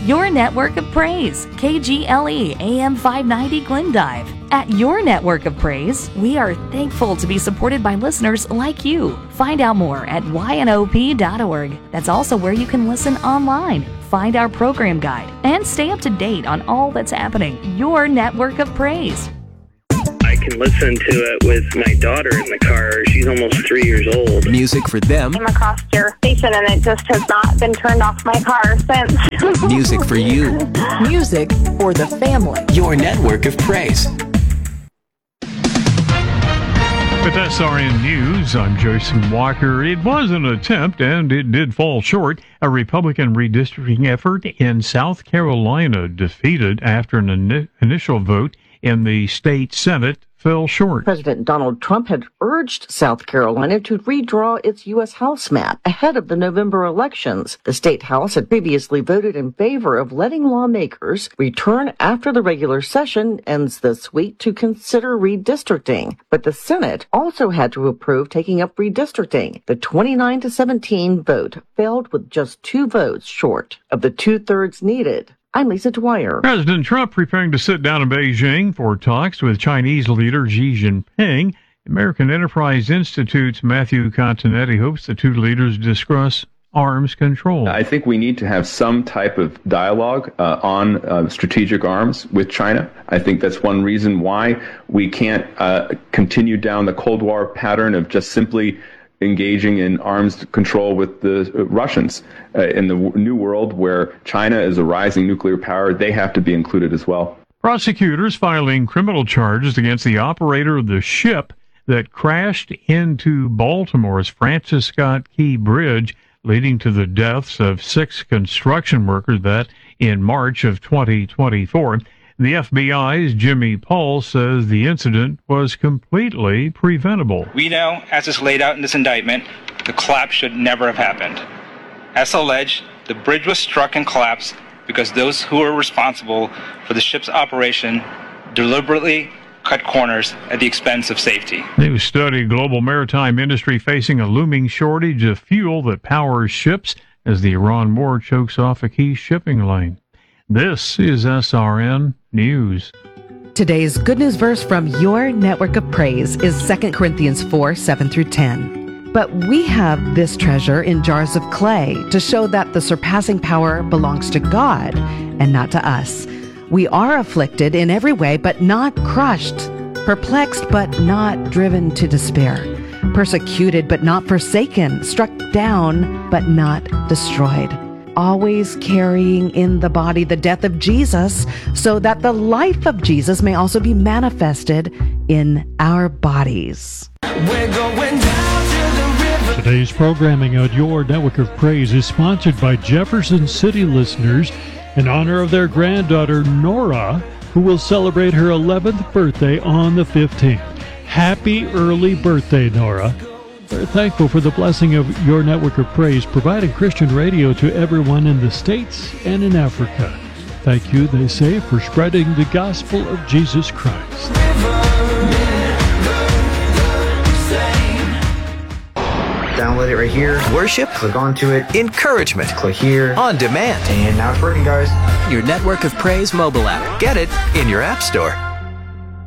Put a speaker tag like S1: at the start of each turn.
S1: Your Network of Praise, KGLE AM 590 Glendive. At Your Network of Praise, we are thankful to be supported by listeners like you. Find out more at ynop.org. That's also where you can listen online, find our program guide, and stay up to date on all that's happening. Your Network of Praise.
S2: I can listen to it with my daughter in the car. She's almost 3 years old.
S3: Music for them.
S4: I came across your station and it just has not been turned off my car since.
S3: Music for you.
S5: Music for the family.
S3: Your Network of Praise.
S6: With SRN News, I'm Jason Walker. It was an attempt, and it did fall short. A Republican redistricting effort in South Carolina defeated after an initial vote in the state Senate fell short.
S7: President Donald Trump had urged South Carolina to redraw its U.S. House map ahead of the November elections. The state House had previously voted in favor of letting lawmakers return after the regular session ends this week to consider redistricting. But the Senate also had to approve taking up redistricting. The 29-17 vote failed with just 2 votes short of the 2/3 needed. I'm Lisa Dwyer.
S6: President Trump preparing to sit down in Beijing for talks with Chinese leader Xi Jinping. American Enterprise Institute's Matthew Continetti hopes the two leaders discuss arms control.
S8: I think we need to have some type of dialogue on strategic arms with China. I think that's one reason why we can't continue down the Cold War pattern of just simply engaging in arms control with the Russians. In the new world where China is a rising nuclear power, they have to be included as well.
S6: Prosecutors filing criminal charges against the operator of the ship that crashed into Baltimore's Francis Scott Key Bridge, leading to the deaths of 6 construction workers that in March of 2024. The FBI's Jimmy Paul says the incident was completely preventable.
S9: We know, as is laid out in this indictment, the collapse should never have happened. As alleged, the bridge was struck and collapsed because those who were responsible for the ship's operation deliberately cut corners at the expense of safety.
S6: New study, global maritime industry facing a looming shortage of fuel that powers ships as the Iran war chokes off a key shipping lane. This is SRN News.
S5: Today's good news verse from Your Network of Praise is 2 Corinthians 4, 7 through 10. But we have this treasure in jars of clay to show that the surpassing power belongs to God and not to us. We are afflicted in every way, but not crushed, perplexed, but not driven to despair, persecuted, but not forsaken, struck down, but not destroyed. Always carrying in the body the death of Jesus, so that the life of Jesus may also be manifested in our bodies.
S10: We're going down to the river.
S11: Today's programming on Your Network of Praise is sponsored by Jefferson City listeners in honor of their granddaughter, Nora, who will celebrate her 11th birthday on the 15th. Happy early birthday, Nora. We're thankful for the blessing of Your Network of Praise, providing Christian radio to everyone in the States and in Africa. Thank you, they say, for spreading the gospel of Jesus Christ.
S12: Download it right here.
S3: Worship.
S12: Click onto it.
S3: Encouragement.
S12: Click here.
S3: On demand.
S12: And now it's working, guys.
S3: Your Network of Praise mobile app. Get it in your app store.